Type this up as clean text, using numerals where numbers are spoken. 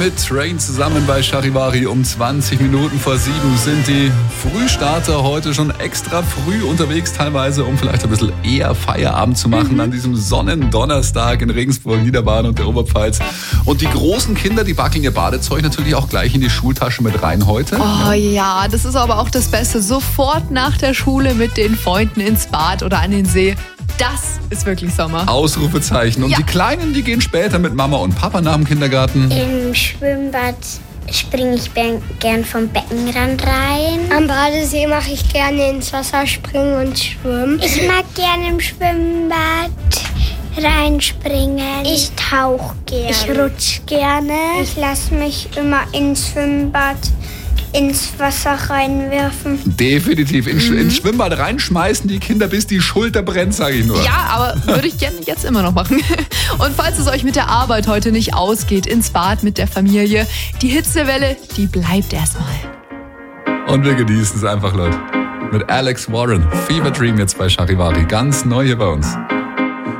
mit Train zusammen bei Charivari. Um 20 Minuten vor 7 sind die Frühstarter heute schon extra früh unterwegs, teilweise um vielleicht ein bisschen eher Feierabend zu machen an diesem Sonnendonnerstag in Regensburg, Niederbayern und der Oberpfalz. Und die großen Kinder, die backeln ihr Badezeug natürlich auch gleich in die Schultasche mit rein heute. Oh ja, das ist aber auch das Beste. Sofort nach der Schule mit den Freunden ins Bad oder an den See. Das ist wirklich Sommer. Ausrufezeichen. Und Ja. die Kleinen, die gehen später mit Mama und Papa nach dem Kindergarten. Im Schwimmbad springe ich gern vom Beckenrand rein. Am Badesee mache ich gerne ins Wasser springen und schwimmen. Ich mag gerne im Schwimmbad reinspringen. Ich tauche gerne. Ich rutsche gerne. Ich lasse mich immer ins Schwimmbad ins Wasser reinwerfen. Definitiv ins Schwimmbad reinschmeißen die Kinder, bis die Schulter brennt, sage ich nur. Ja, aber würde ich gerne jetzt immer noch machen. Und falls es euch mit der Arbeit heute nicht ausgeht, ins Bad mit der Familie, die Hitzewelle, die bleibt erstmal. Und wir genießen es einfach, Leute. Mit Alex Warren. Fever Dream jetzt bei Charivari. Ganz neu hier bei uns.